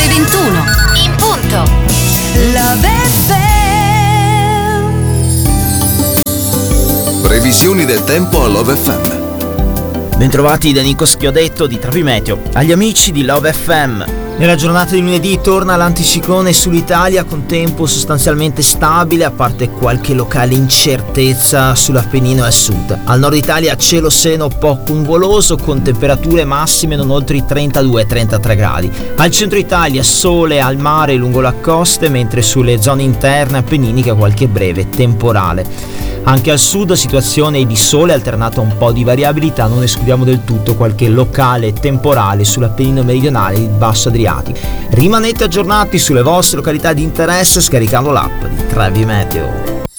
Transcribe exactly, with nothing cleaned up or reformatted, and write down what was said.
ventuno. In punto. Love F M. Previsioni del tempo a Love F M. Bentrovati da Nico Schiodetto di Trapimeteo. Agli amici di Love F M. Nella giornata di lunedì torna l'anticiclone sull'Italia con tempo sostanzialmente stabile, a parte qualche locale incertezza sull'Appennino e al sud. Al nord Italia cielo sereno poco nuvoloso con temperature massime non oltre i trentadue trentatré gradi. Al centro Italia sole al mare lungo le coste, mentre sulle zone interne appenniniche qualche breve temporale. Anche al sud situazione di sole alternata a un po' di variabilità, non escludiamo del tutto qualche locale temporale sull'Appennino meridionale e il basso Adriatico. Rimanete aggiornati sulle vostre località di interesse scaricando l'app di Trapimeteo.